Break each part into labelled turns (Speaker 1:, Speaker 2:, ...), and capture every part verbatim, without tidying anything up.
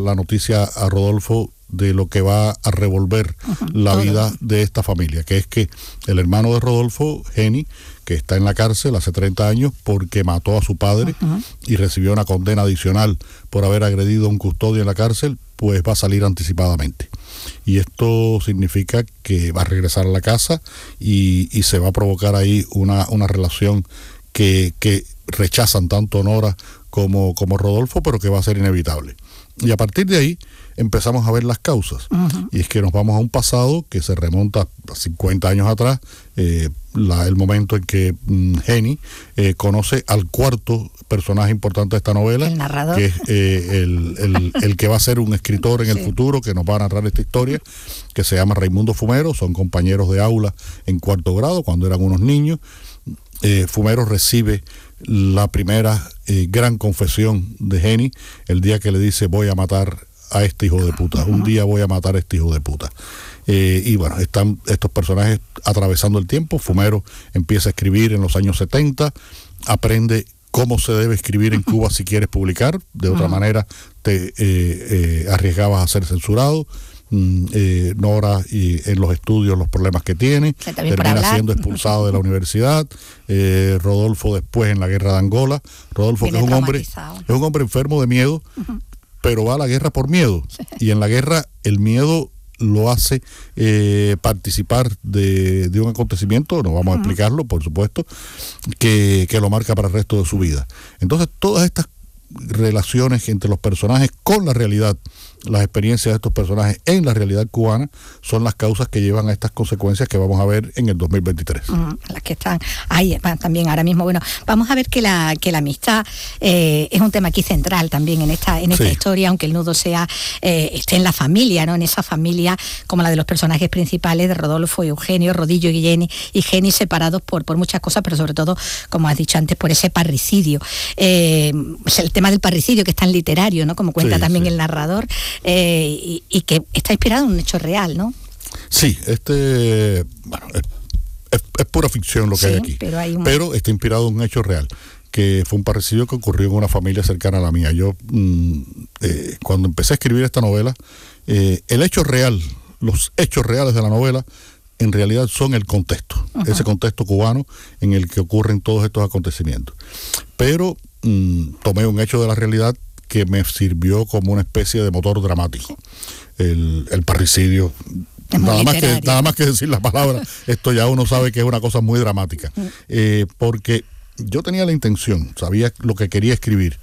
Speaker 1: la noticia a Rodolfo de lo que va a revolver uh-huh, la todo. vida de esta familia, que es que el hermano de Rodolfo, Geni, que está en la cárcel hace treinta años porque mató a su padre uh-huh. y recibió una condena adicional por haber agredido a un custodio en la cárcel, pues va a salir anticipadamente. Y esto significa que va a regresar a la casa y, y se va a provocar ahí una, una relación que, que rechazan tanto Nora como, como Rodolfo, pero que va a ser inevitable. Y a partir de ahí empezamos a ver las causas. Uh-huh. Y es que nos vamos a un pasado que se remonta a cincuenta años atrás, eh, la, el momento en que mm, Geni eh, conoce al cuarto personaje importante de esta novela,
Speaker 2: el narrador,
Speaker 1: que es eh, el, el, el que va a ser un escritor en sí. el futuro, que nos va a narrar esta historia, que se llama Raimundo Fumero. Son compañeros de aula en cuarto grado cuando eran unos niños. Eh, Fumero recibe la primera eh, gran confesión de Geni el día que le dice: voy a matar a este hijo de puta, un día voy a matar a este hijo de puta. Eh, y bueno, están estos personajes atravesando el tiempo. Fumero empieza a escribir en los años setenta, aprende cómo se debe escribir en Cuba si quieres publicar, de otra uh-huh. manera te eh, eh, arriesgabas a ser censurado. Mm, eh, Nora y en los estudios los problemas que tiene, termina siendo expulsado de la universidad. eh, Rodolfo después en la guerra de Angola. Rodolfo, que es un hombre es un hombre enfermo de miedo, uh-huh. pero va a la guerra por miedo, sí. y en la guerra el miedo lo hace eh, participar de, de un acontecimiento, no vamos uh-huh. a explicarlo, por supuesto, que, que lo marca para el resto de su vida. Entonces todas estas relaciones entre los personajes con la realidad, las experiencias de estos personajes en la realidad cubana, son las causas que llevan a estas consecuencias que vamos a ver en el dos mil veintitrés. Uh-huh,
Speaker 2: las que están ahí también ahora mismo. Bueno, vamos a ver que la que la amistad eh, es un tema aquí central también en esta en esta sí. historia, aunque el nudo sea eh, esté en la familia, ¿no? En esa familia como la de los personajes principales de Rodolfo y Eugenio, Rodillo y Geni, y Geni separados por, por muchas cosas, pero sobre todo, como has dicho antes, por ese parricidio. Eh, el tema del parricidio, que es tan literario, ¿no? Como cuenta sí, también sí. el narrador. Eh, y, y que está inspirado en un hecho real, ¿no?
Speaker 1: Sí, este, bueno, es, es, es pura ficción lo que sí, hay aquí, pero, hay un... pero está inspirado en un hecho real, que fue un parricidio que ocurrió en una familia cercana a la mía. Yo, mmm, eh, cuando empecé a escribir esta novela, eh, el hecho real, los hechos reales de la novela, en realidad son el contexto, uh-huh. ese contexto cubano en el que ocurren todos estos acontecimientos. Pero mmm, tomé un hecho de la realidad que me sirvió como una especie de motor dramático. El, el parricidio, nada más, que, nada más que decir la palabra, esto ya uno sabe que es una cosa muy dramática. Eh, porque yo tenía la intención, sabía lo que quería escribir,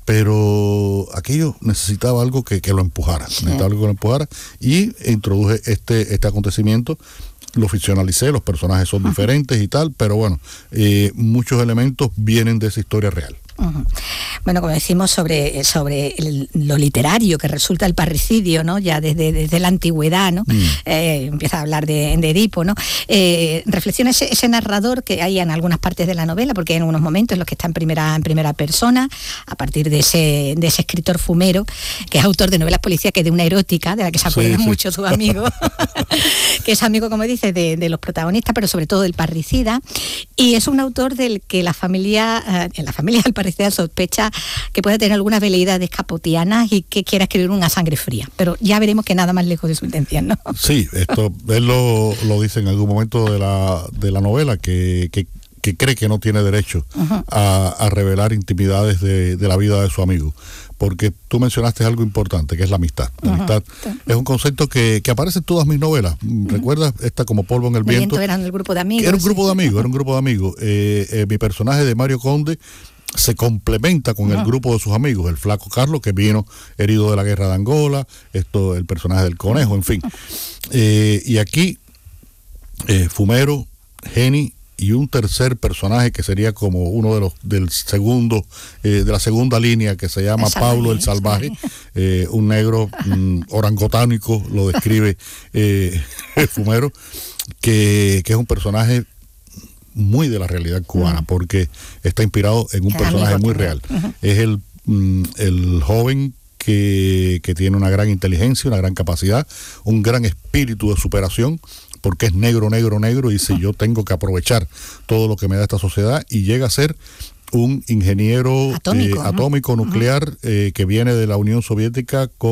Speaker 1: pero aquello necesitaba algo que, que lo empujara, sí. necesitaba algo que lo empujara, y introduje este, este acontecimiento. Lo ficcionalicé, los personajes son uh-huh. diferentes y tal, pero bueno, eh, muchos elementos vienen de esa historia real.
Speaker 2: Uh-huh. Bueno, como decimos, sobre, sobre el, lo literario que resulta el parricidio, ¿no? Ya desde, desde la antigüedad, ¿no? Mm. Eh, empieza a hablar de, de Edipo, ¿no? Eh, reflexiona ese, ese narrador que hay en algunas partes de la novela, porque hay en unos momentos en los que está en primera, en primera persona, a partir de ese, de ese escritor Fumero, que es autor de novelas policíacas, de una erótica, de la que se acuerdan sí, sí. mucho sus amigos, que es amigo, como dice, de, de los protagonistas, pero sobre todo del parricida, y es un autor del que la familia, en la familia del parricida sospecha que puede tener algunas veleidades capotianas y que quiera escribir una sangre fría, pero ya veremos que nada más lejos de su intención, ¿no?
Speaker 1: Sí, esto él lo, lo dice en algún momento de la, de la novela, que, que, que cree que no tiene derecho uh-huh. a, a revelar intimidades de, de la vida de su amigo, porque tú mencionaste algo importante, que es la amistad. La uh-huh. amistad uh-huh. es un concepto que, que aparece en todas mis novelas. Uh-huh. ¿Recuerdas? Esta Como polvo en el viento.
Speaker 2: viento eran el grupo de amigos.
Speaker 1: Era un grupo de amigos, era un grupo de amigos. Eh, eh, mi personaje de Mario Conde se complementa con uh-huh. el grupo de sus amigos, el flaco Carlos, que vino herido de la guerra de Angola, esto, el personaje del conejo, en fin. Eh, y aquí, eh, Fumero, Geni y un tercer personaje que sería como uno de los del segundo, eh, de la segunda línea, que se llama el Pablo el Salvaje, eh, un negro mm, orangotánico, lo describe eh, Fumero, que, que es un personaje muy de la realidad cubana, uh-huh. porque está inspirado en un Cada personaje muy real. Uh-huh. Es el, mm, el joven que, que tiene una gran inteligencia, una gran capacidad, un gran espíritu de superación, porque es negro, negro, negro, y dice, uh-huh. yo tengo que aprovechar todo lo que me da esta sociedad, y llega a ser un ingeniero atómico, eh, atómico nuclear, uh-huh. eh, que viene de la Unión Soviética con